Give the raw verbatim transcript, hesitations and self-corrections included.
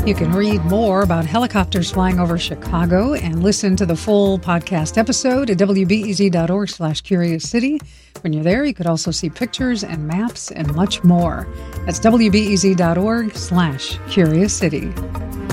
You can read more about helicopters flying over Chicago and listen to the full podcast episode at W B E Z dot org slash Curious City. When you're there, you could also see pictures and maps and much more. That's W B E Z dot org slash Curious City.